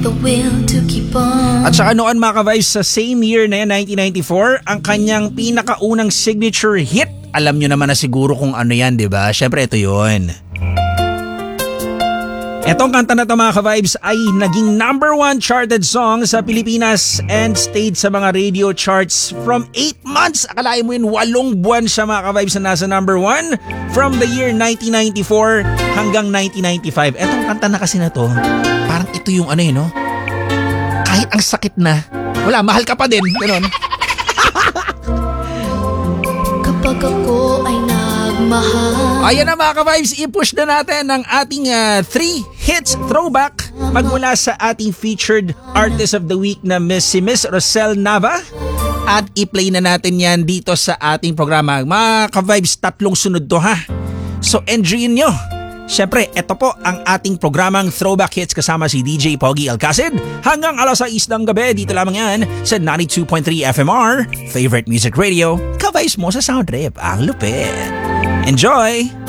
the will to keep on. At saka noon mga ka-vibes, sa same year na yan, 1994, ang kanyang pinakaunang signature hit. Alam nyo naman na siguro kung ano yan, di ba? Syempre ito yun. Etong kanta na to mga ka-vibes ay naging #1 charted song sa Pilipinas and stayed sa mga radio charts from 8 months. Akalain mo yun, 8 buwan siya mga ka-vibes na nasa #1 from the year 1994 hanggang 1995. Etong kanta na kasi na to, parang ito yung ano no? Kahit ang sakit na, wala, mahal ka pa din. Ganun. Kapag ako ay nagmahal. Ayan na mga ka-vibes, i-push na natin ang ating 3 hits throwback magmula sa ating featured artist of the week na si Miss Rosel Nava. At i-play na natin yan dito sa ating programa. Mga ka-vibes, 3 sunod to ha. So enjoyin nyo. Siyempre, ito po ang ating programang Throwback Hits kasama si DJ Pogi Alcacid. Hanggang alas 6 ng gabi, dito lamang yan sa 92.3 FMR, Favorite Music Radio. Ka-vibes mo sa Sound Trip, ang lupit. Enjoy!